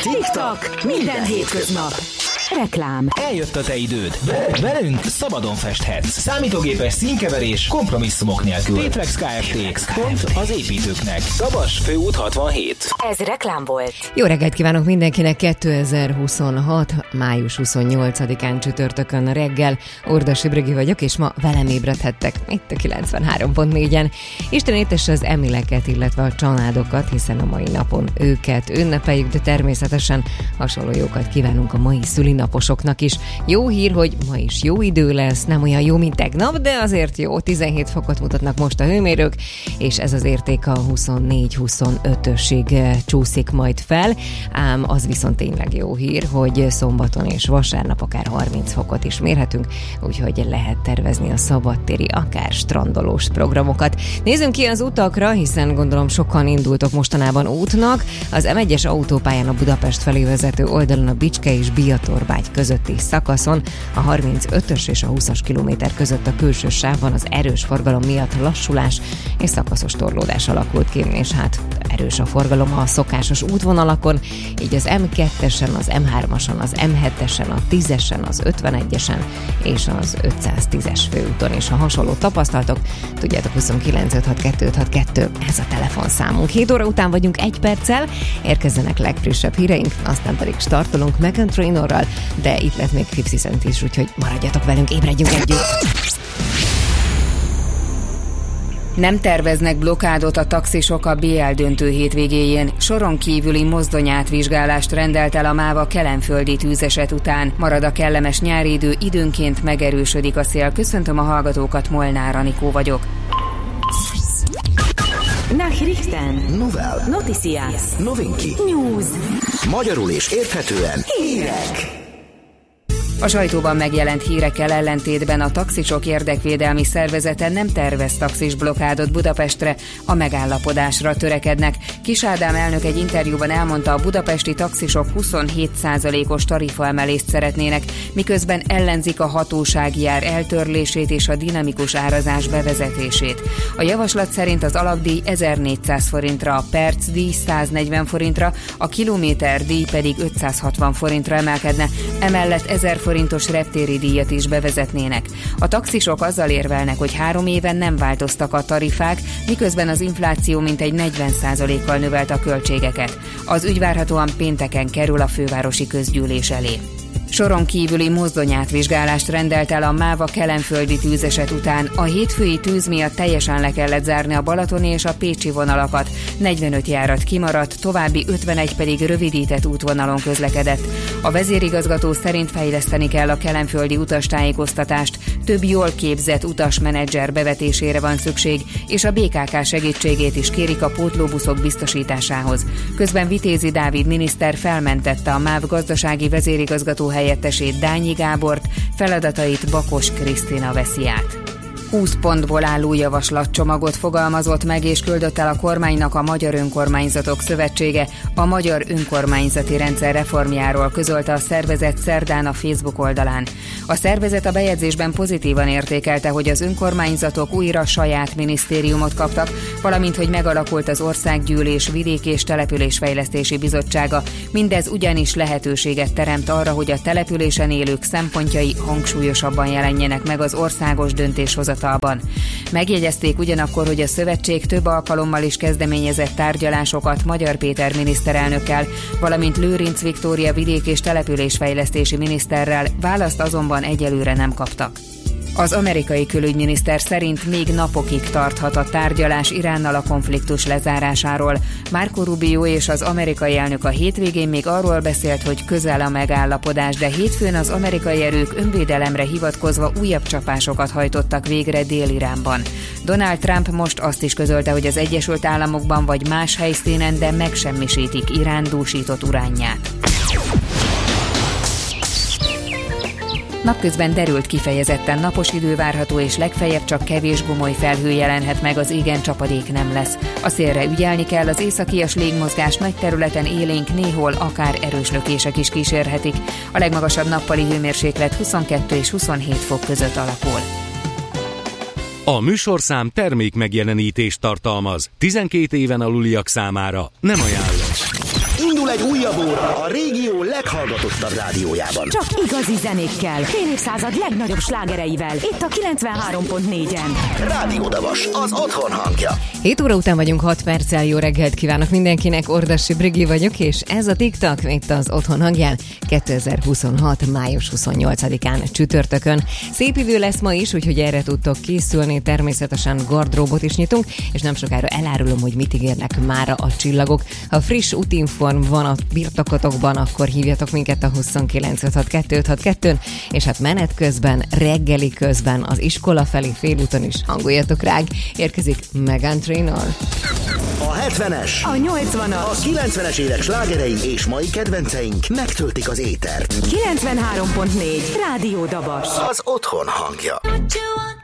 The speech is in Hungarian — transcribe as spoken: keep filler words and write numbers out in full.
TikTok. Minden hétköznap. Reklám. Eljött a te időd. Velünk szabadon festhetsz. Számítógépes színkeverés kompromisszumok nélkül. Tétrex Kft. Pont az építőknek. Szabas főút hatvanhét. Ez reklám volt. Jó reggelt kívánok mindenkinek. kétezer-huszonhat. május huszonnyolcadikán csütörtökön reggel. Ordasi Brigi vagyok, és ma velem ébredhettek itt a kilencvenhárom pont négyen. Isten étesse az emileket, illetve a családokat, hiszen a mai napon őket ünnepeljük, de természetesen hasonló jókat kívánunk a mai szülinaposoknak is. Jó hír, hogy ma is jó idő lesz, nem olyan jó, mint tegnap, de azért jó. tizenhét fokot mutatnak most a hőmérők, és ez az érték a huszonnégy-huszonötösig csúszik majd fel, ám az viszont tényleg jó hír, hogy szombaton és vasárnap akár harminc fokot is mérhetünk, úgyhogy lehet tervezni a szabadtéri, akár strandolós programokat. Nézzünk ki az utakra, hiszen gondolom sokan indultok mostanában útnak. Az em egyes autópályán a Budapest felé vezető oldalon a Bicske és Biatorbágy közötti szakaszon, a harmincötös és a húszas kilométer között a külső sávban az erős forgalom miatt lassulás és szakaszos torlódás alakult ki, és hát erős a forgalom a szokásos útvonalakon, így az em kettesen, az em hármason, az em hetesen, a tízesen, az ötvenegyesen és az ötszáztízes főúton is. Ha hasonló tapasztaltok, tudjátok, huszonkilenc ötvenhat kettő, ez a telefonszámunk. hét óra után vagyunk egy perccel, érkezzenek legfrissebb híreink, aztán pedig startolunk Meghan Trainorral, de itt lett még fifty Cent is, úgyhogy maradjatok velünk, ébredjünk együtt! Nem terveznek blokádot a taxisok a bé el döntő hétvégéjén. Soron kívüli mozdonyátvizsgálást rendelt el a MÁV kelenföldi tűzeset után. Marad a kellemes nyári idő, időnként megerősödik a szél. Köszöntöm a hallgatókat, Molnár Anikó vagyok. Nachrichten. Novel. Noticias. Novinki. News. Magyarul és érthetően. Hírek. A sajtóban megjelent hírekkel ellentétben a taxisok érdekvédelmi szervezete nem tervez taxis blokádot Budapestre, a megállapodásra törekednek. Kis Ádám elnök egy interjúban elmondta, a budapesti taxisok huszonhét százalékos tarifaemelést szeretnének, miközben ellenzik a hatósági ár eltörlését és a dinamikus árazás bevezetését. A javaslat szerint az alapdíj ezernégyszáz forintra, a percdíj száznegyven forintra, a kilométerdíj pedig ötszázhatvan forintra emelkedne, emellett ezer forintos reptéri díjat is bevezetnének. A taxisok azzal érvelnek, hogy három éven nem változtak a tarifák, miközben az infláció mintegy negyven százalékkal növelte a költségeket. Az ügy várhatóan pénteken kerül a fővárosi közgyűlés elé. Soron kívüli mozdonyátvizsgálást rendelt el a MÁV kelenföldi tűzeset után. A hétfői tűz miatt teljesen le kellett zárni a balatoni és a pécsi vonalakat. negyvenöt járat kimaradt, további ötvenegy pedig rövidített útvonalon közlekedett. A vezérigazgató szerint fejleszteni kell a kelenföldi utastájékoztatást, több jól képzett utasmenedzser bevetésére van szükség, és a bé ká ká segítségét is kérik a pótlóbuszok biztosításához. Közben Vitézi Dávid miniszter felmentette a MÁV gazdasági vezérigazgató helyettesét, Dányi Gábort, feladatait Bakos Krisztina veszi át. húsz pontból álló javaslatcsomagot fogalmazott meg és küldött el a kormánynak a Magyar Önkormányzatok Szövetsége. A magyar önkormányzati rendszer reformjáról közölte a szervezet szerdán a Facebook oldalán. A szervezet a bejegyzésben pozitívan értékelte, hogy az önkormányzatok újra saját minisztériumot kaptak, valamint hogy megalakult az Országgyűlés Vidék- és Településfejlesztési Bizottsága. Mindez ugyanis lehetőséget teremt arra, hogy a településen élők szempontjai hangsúlyosabban jelenjenek meg az országos döntéshozatalban. Megjegyezték ugyanakkor, hogy a szövetség több alkalommal is kezdeményezett tárgyalásokat Magyar Péter miniszterelnökkel, valamint Lőrinc Viktória vidék- és településfejlesztési miniszterrel, választ azonban egyelőre nem kaptak. Az amerikai külügyminiszter szerint még napokig tarthat a tárgyalás Iránnal a konfliktus lezárásáról. Marco Rubio és az amerikai elnök a hétvégén még arról beszélt, hogy közel a megállapodás, de hétfőn az amerikai erők önvédelemre hivatkozva újabb csapásokat hajtottak végre Dél-Iránban. Donald Trump most azt is közölte, hogy az Egyesült Államokban vagy más helyszínen, de megsemmisítik Irán dúsított uránját. Napközben derült, kifejezetten napos idő várható, és legfeljebb csak kevés gomoly felhő jelenhet meg, az égen csapadék nem lesz. A szélre ügyelni kell, az északias légmozgás nagy területen élénk, néhol akár erős lökések is kísérhetik. A legmagasabb nappali hőmérséklet huszonkettő és huszonhét fok között alakul. A műsorszám termék megjelenítést tartalmaz. tizenkét éven aluliak számára nem ajánlott. Indul egy újabb óra a régió leghallgatottabb rádiójában. Csak igazi zenékkel, fél évszázad legnagyobb slágereivel. Itt a kilencvenhárom pont négyen. Rádió Dabas, az otthon hangja. hét óra után vagyunk, hat perccel. Jó reggelt kívánok mindenkinek, Ordasi Brigi vagyok, és ez a TikTok itt az otthon hangján kétezer-huszonhat. május huszonnyolcadikán csütörtökön. Szép idő lesz ma is, úgyhogy erre tudtok készülni, természetesen gardróbot is nyitunk, és nem sokára elárulom, hogy mit ígérnek mára a csillagok. Ha friss útinform van a birtokotokban, akkor hívjatok minket a huszonkilenc ötvenhat kettőn, és hát menet közben, reggeli közben, az iskola felé félúton is hangoljatok rá. Érkezik Meghan Trainor. A hetvenes, A nyolcvanas, a kilencvenes évek slágerei és mai kedvenceink megtöltik az étert. kilencvenhárom pont négy. Rádió Dabas. Az otthon hangja. What you